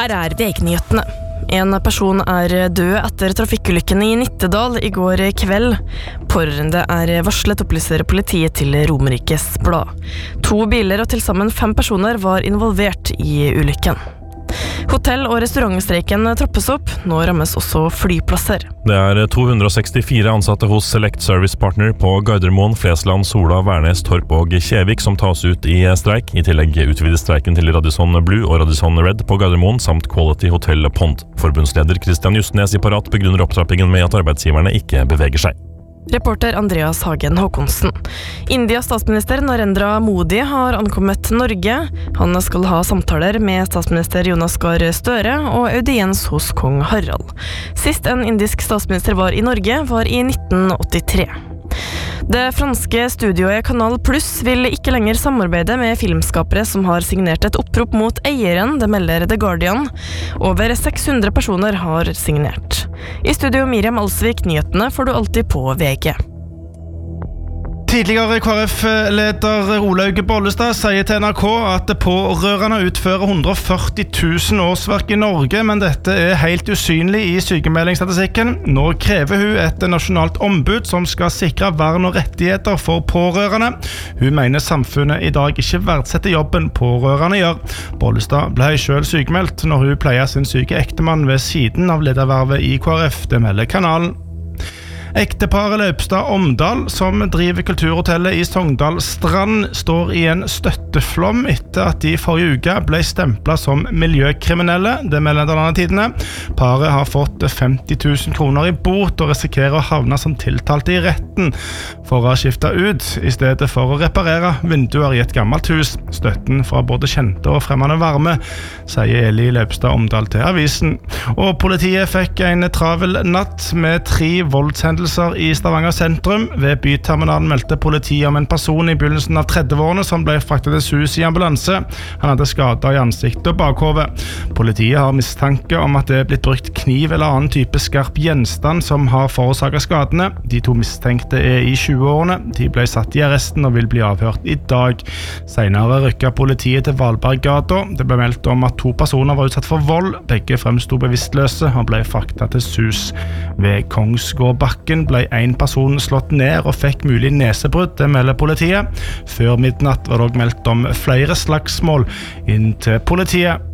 Her VG-nyhetene. En person død etter trafikkulykken i Nittedal i går kveld. Pårørende varslet, opplyser politiet til Romerikes Blad. 2 biler og til sammen 5 personer var involvert i ulykken. Hotell- og restaurantstreiken trappes opp. Nå rammes også flyplasser. Det 264 ansatte hos Select Service Partner på Gardermoen, Flesland, Sola, Værnes, Torp og Kjevik som tas ut i streik. I tillegg utvides streiken til Radisson Blue og Radisson Red på Gardermoen, samt Quality Hotel Pond. Forbundsleder Christian Justnes i Parat begrunner opptrappingen med at arbeidsgiverne ikke beveger seg. Reporter Andreas Hagen Håkonsen. Indias statsminister Narendra Modi har ankommet Norge. Han skal ha samtaler med statsminister Jonas Gahr Støre og audiens hos kong Harald. Sist en indisk statsminister var i Norge var i 1983. Det franske studioet Canal Plus vil ikke lenger samarbeide med filmskapere som har signert et opprop mot eieren, det melder The Guardian. Over 600 personer har signert. I studio Miriam Alsvik, nyhetene får du alltid på VG. Tidligere KrF-leder Olaug Bollestad sier til NRK at pårørende utfører 140 000 årsverk i Norge, men dette helt usynlig i sykemeldingsstatistikken. Nå krever hun et nasjonalt ombud som skal sikre vern og rettigheter for pårørende. Hun mener samfunnet i dag ikke verdsetter jobben pårørende gjør. Bollestad ble selv sykemeldt når hun pleier sin syke ektemann ved siden av ledervervet i KrF, det melder kanalen. Ekteparet Løpstad Omdal, som driver kulturhotellet i Sogndal Strand, står i en støtteflom etter at de forrige uke ble stemplet som miljøkriminelle, det melder denne tidene. Paret har fått 50 000 kroner i bot og risikerer å havne som tiltalte i retten for å ha skiftet ut, i stedet for å reparere vinduer i et gammelt hus. Støtten fra både kjente og fremmede varme, sier Eli Løpstad Omdal til avisen. Og politiet fikk en travel natt med 3 voldshendelser i Stavanger sentrum. Ved byterminalen meldte politiet om en person i begynnelsen av 30-årene som ble fraktet til SUS i ambulanse. Han hadde skader i ansiktet og bakhovet. Politiet har mistanke om at det blitt brukt kniv eller annen type skarp gjenstand som har forårsaket skadene. De 2 mistenkte i 20-årene. De ble satt i arresten og vil bli avhørt i dag. Senere rykket politiet til Valberggata. Det ble meldt om at 2 personer var utsatt for vold. Begge fremstod bevisstløse og ble fraktet til SUS. Ved Kongsgårdbakken ble en person slått ned og fikk mulig nesebrudd, det melder politiet. Før midnatt var det også meldt om flere slagsmål inn til politiet.